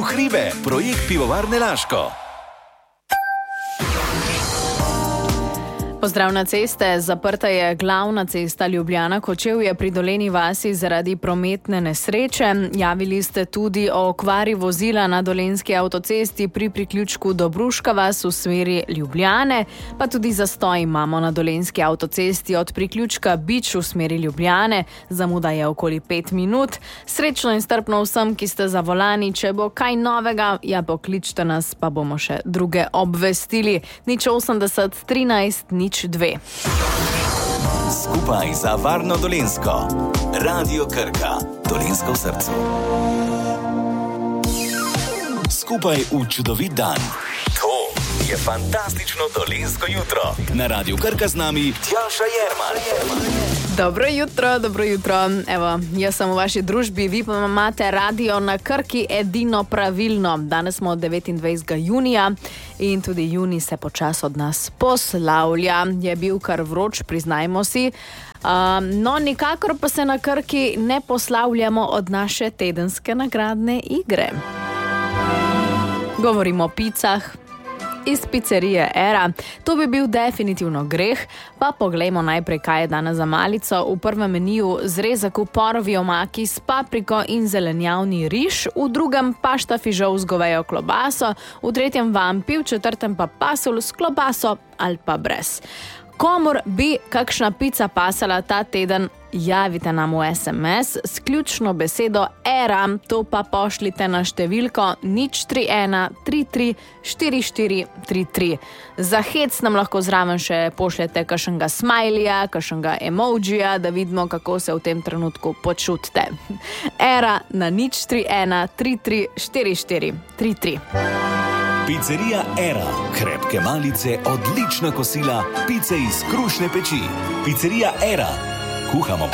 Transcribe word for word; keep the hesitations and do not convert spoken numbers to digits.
Kruh ribe, projekt Pivovarne Laško. Pozdrav na ceste. Zaprta je glavna cesta Ljubljana-Kočevje pri Dolenji vasi zaradi prometne nesreče. Javili ste tudi o okvari vozila na dolenjski avtocesti pri priključku Dobruška vas v smeri Ljubljane, pa tudi zastoj imamo na dolenjski avtocesti od priključka Bič v smeri Ljubljane. Zamuda je okoli pet minut. Srečno in strpno vsem, ki ste za volani. Če bo kaj novega, ja, pokličte nas, pa bomo še druge obvestili. Nič osemdeset trinajst nič dve. Skupaj za varno Dolenjsko. Radio Krka. Dolenjsko v srcu. Skupaj v čudovit dan. To je fantastično dolenjsko jutro. Na Radio Krka z nami Tjaša Jerman. Dobro jutro, dobro jutro. Evo, jaz sem v vaši družbi, vi pa imate radio na Krki edino pravilno. Danes smo devetindvajsetega junija in tudi junij se počas od nas poslavlja. Je bil kar vroč, priznajmo si. Um, no, nikakor pa se na Krki ne poslavljamo od naše tedenske nagradne igre. Govorimo o picah iz picerije Era. To bi bil definitivno greh, pa poglejmo najprej, kaj je danes za malico. V prvem meniju zrezek v porovi omaki s papriko in zelenjavni riž, v drugem pašta fižol z govejo klobaso, v tretjem vampi, v četrtem pa pasulj s klobaso ali pa brez. Komur bi kakšna pica pasala ta teden, javite nam v es em es s ključno besedo Era, to pa pošljite na številko nič tri ena tri tri štiri štiri tri tri. Za hec nam lahko zraven še pošljete kakšnega smajlija, kakšnega emojija, da vidimo, kako se v tem trenutku počutite. Era na nič tri ena tri tri štiri štiri tri tri. Picerija Era. Krepke malice, odlična kosila, pice iz krušne peči. Picerija Era. Kuhamo